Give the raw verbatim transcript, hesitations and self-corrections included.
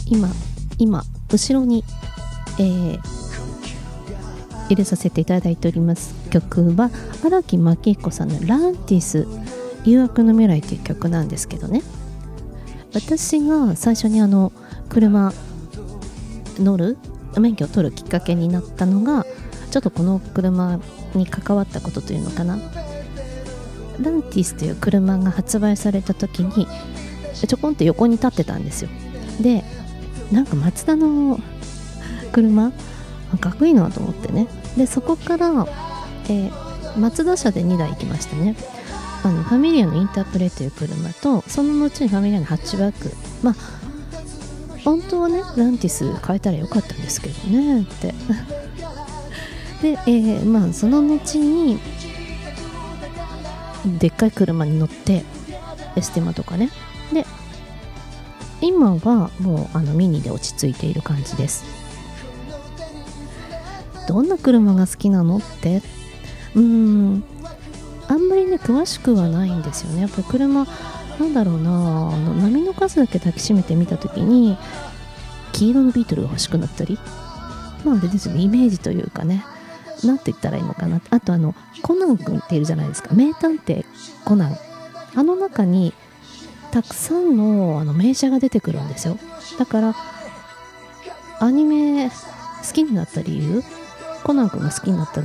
今今後ろに、えー、入れさせていただいております曲は荒木真紀彦さんのランティス誘惑の未来という曲なんですけどね、私が最初にあの車乗る免許を取るきっかけになったのがちょっとこの車に関わったことというのかな。ランティスという車が発売された時にちょこんと横に立ってたんですよ。でなんかマツダの車かっこいいなと思ってね。でそこから、えー、マツダ車でにだい行きましたね。あのファミリアのインタープレという車とその後にファミリアのハッチバック、まあ本当はねランティス変えたらよかったんですけどねってで、えー、まあその後にでっかい車に乗ってエスティマとかね、で今はもうあのミニで落ち着いている感じです。どんな車が好きなのって、うーんあんまりね詳しくはないんですよね。やっぱり車なんだろうな、あの波の数だけ抱きしめてみたときに黄色のビートルが欲しくなったり、まああれですよね、イメージというかね、なんて言ったらいいのかな。あとあのコナン君っているじゃないですか、名探偵コナン。あの中にたくさんのあの名車が出てくるんですよ。だからアニメ好きになった理由、コナン君が好きになった